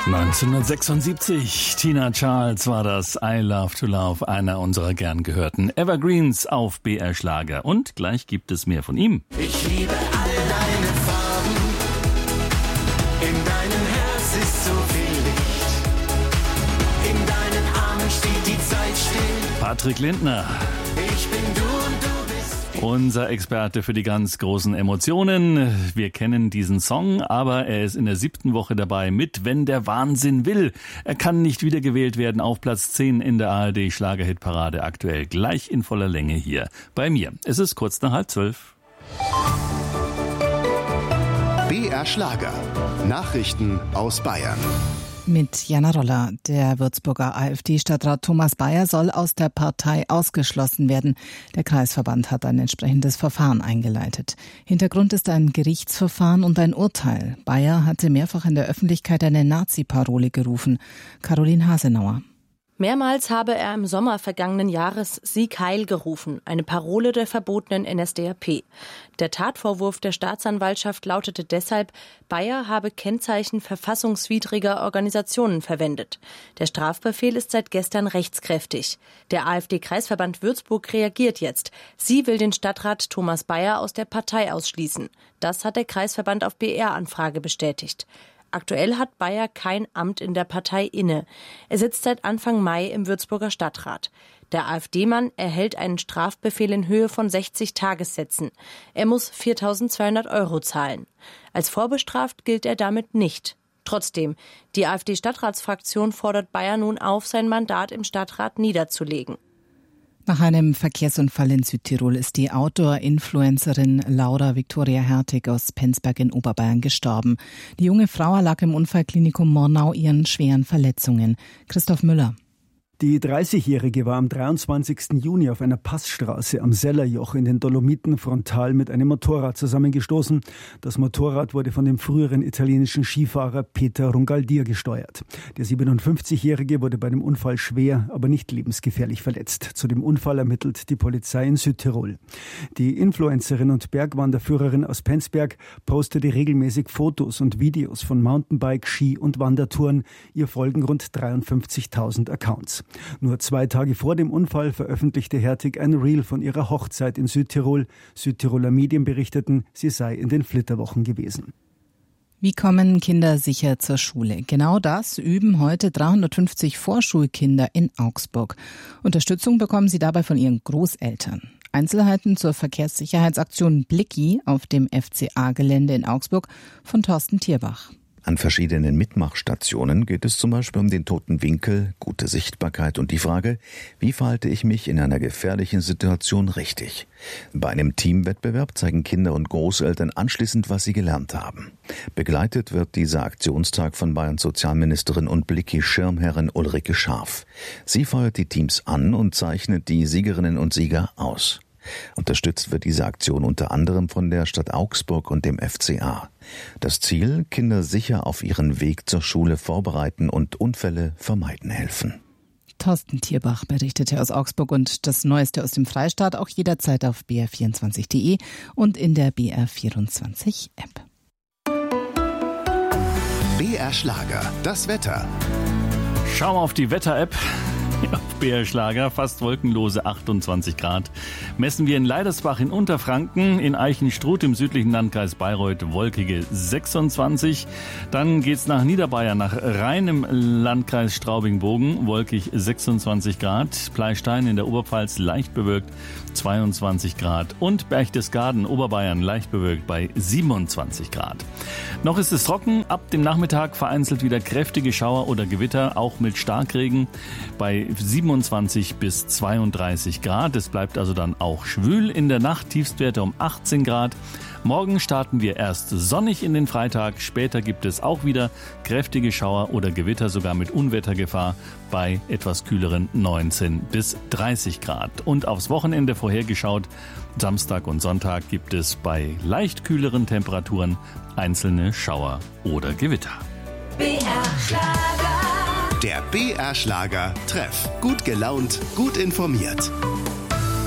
1976, Tina Charles war das, I Love to Love, einer unserer gern gehörten Evergreens auf BR Schlager. Und gleich gibt es mehr von ihm. Ich liebe all deine Farben, in deinem Herz ist so viel Licht, in deinen Armen steht die Zeit still. Patrick Lindner. Ich bin du und du bist Unser Experte für die ganz großen Emotionen. Wir kennen diesen Song, aber er ist in der 7. Woche dabei mit Wenn der Wahnsinn will. Er kann nicht wiedergewählt werden, auf Platz 10 in der ARD Schlagerhitparade, aktuell gleich in voller Länge hier bei mir. Es ist kurz nach 11:30. BR Schlager. Nachrichten aus Bayern. Mit Jana Roller. Der Würzburger AfD-Stadtrat Thomas Bayer soll aus der Partei ausgeschlossen werden. Der Kreisverband hat ein entsprechendes Verfahren eingeleitet. Hintergrund ist ein Gerichtsverfahren und ein Urteil. Bayer hatte mehrfach in der Öffentlichkeit eine Nazi-Parole gerufen. Caroline Hasenauer. Mehrmals habe er im Sommer vergangenen Jahres Sieg Heil gerufen, eine Parole der verbotenen NSDAP. Der Tatvorwurf der Staatsanwaltschaft lautete deshalb, Bayer habe Kennzeichen verfassungswidriger Organisationen verwendet. Der Strafbefehl ist seit gestern rechtskräftig. Der AfD-Kreisverband Würzburg reagiert jetzt. Sie will den Stadtrat Thomas Bayer aus der Partei ausschließen. Das hat der Kreisverband auf BR-Anfrage bestätigt. Aktuell hat Bayer kein Amt in der Partei inne. Er sitzt seit Anfang Mai im Würzburger Stadtrat. Der AfD-Mann erhält einen Strafbefehl in Höhe von 60 Tagessätzen. Er muss 4.200 € zahlen. Als vorbestraft gilt er damit nicht. Trotzdem, die AfD-Stadtratsfraktion fordert Bayer nun auf, sein Mandat im Stadtrat niederzulegen. Nach einem Verkehrsunfall in Südtirol ist die Outdoor-Influencerin Laura Viktoria Hertig aus Penzberg in Oberbayern gestorben. Die junge Frau erlag im Unfallklinikum Murnau ihren schweren Verletzungen. Christoph Müller. Die 30-Jährige war am 23. Juni auf einer Passstraße am Sellerjoch in den Dolomiten frontal mit einem Motorrad zusammengestoßen. Das Motorrad wurde von dem früheren italienischen Skifahrer Peter Rungaldir gesteuert. Der 57-Jährige wurde bei dem Unfall schwer, aber nicht lebensgefährlich verletzt. Zu dem Unfall ermittelt die Polizei in Südtirol. Die Influencerin und Bergwanderführerin aus Penzberg postete regelmäßig Fotos und Videos von Mountainbike-, Ski- und Wandertouren. Ihr folgen rund 53.000 Accounts. Nur 2 Tage vor dem Unfall veröffentlichte Hertig ein Reel von ihrer Hochzeit in Südtirol. Südtiroler Medien berichteten, sie sei in den Flitterwochen gewesen. Wie kommen Kinder sicher zur Schule? Genau das üben heute 350 Vorschulkinder in Augsburg. Unterstützung bekommen sie dabei von ihren Großeltern. Einzelheiten zur Verkehrssicherheitsaktion Blicki auf dem FCA-Gelände in Augsburg von Thorsten Tierbach. An verschiedenen Mitmachstationen geht es zum Beispiel um den toten Winkel, gute Sichtbarkeit und die Frage, wie verhalte ich mich in einer gefährlichen Situation richtig? Bei einem Teamwettbewerb zeigen Kinder und Großeltern anschließend, was sie gelernt haben. Begleitet wird dieser Aktionstag von Bayerns Sozialministerin und Blicki-Schirmherrin Ulrike Scharf. Sie feuert die Teams an und zeichnet die Siegerinnen und Sieger aus. Unterstützt wird diese Aktion unter anderem von der Stadt Augsburg und dem FCA. Das Ziel: Kinder sicher auf ihren Weg zur Schule vorbereiten und Unfälle vermeiden helfen. Thorsten Tierbach berichtete aus Augsburg und das Neueste aus dem Freistaat auch jederzeit auf br24.de und in der BR24-App. BR Schlager, das Wetter. Schau mal auf die Wetter-App. Auf BR Schlager, fast wolkenlose 28 Grad. Messen wir in Leidersbach in Unterfranken, in Eichenstruth im südlichen Landkreis Bayreuth wolkige 26. Dann geht's nach Niederbayern, nach Rhein im Landkreis Straubing-Bogen, wolkig 26 Grad. Pleystein in der Oberpfalz leicht bewölkt 22 Grad. Und Berchtesgaden, Oberbayern, leicht bewölkt bei 27 Grad. Noch ist es trocken, ab dem Nachmittag vereinzelt wieder kräftige Schauer oder Gewitter, auch mit Starkregen bei 27 bis 32 Grad. Es bleibt also dann auch schwül. In der Nacht Tiefstwerte um 18 Grad. Morgen starten wir erst sonnig in den Freitag. Später gibt es auch wieder kräftige Schauer oder Gewitter, sogar mit Unwettergefahr bei etwas kühleren 19 bis 30 Grad. Und aufs Wochenende vorhergeschaut, Samstag und Sonntag gibt es bei leicht kühleren Temperaturen einzelne Schauer oder Gewitter. BR Schlager. Der BR Schlager Treff. Gut gelaunt, gut informiert.